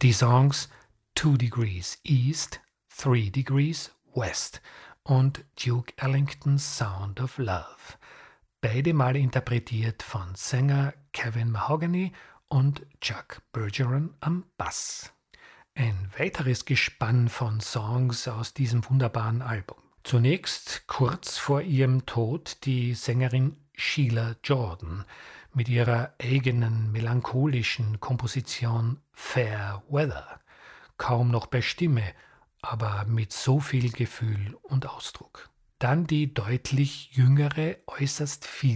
Die Songs 2 Degrees East, 3 Degrees West und Duke Ellingtons Sound of Love. Beide Mal interpretiert von Sänger Kevin Mahogany und Chuck Bergeron am Bass. Ein weiteres Gespann von Songs aus diesem wunderbaren Album. Zunächst kurz vor ihrem Tod die Sängerin Sheila Jordan mit ihrer eigenen melancholischen Komposition Fair Weather. Kaum noch bei Stimme, aber mit so viel Gefühl und Ausdruck. Dann die deutlich jüngere, äußerst